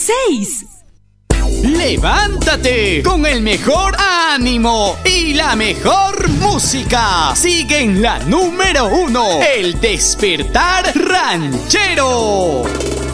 6. ¡Levántate! Con el mejor ánimo y la mejor música. Sigue en la número 1, El Despertar Ranchero.